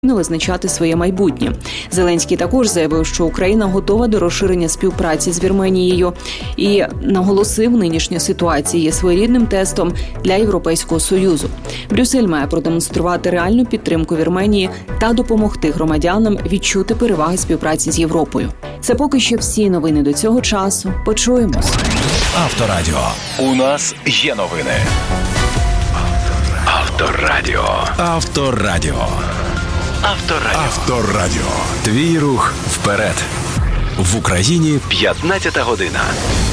визначати своє майбутнє. Зеленський також заявив, що Україна готова до розширення співпраці з Вірменією і наголосив, нинішня ситуація є своєрідним тестом для Європейського Союзу. Брюссель має продемонструвати реальну підтримку Вірменії та допомогти громадянам відчути переваги співпраці з Європою. Це поки що всі новини до цього часу. Почуємось. Авторадіо. У нас є новини. Авторадіо. Авторадіо. Авторадіо. Твій рух вперед. В Україні 15 година.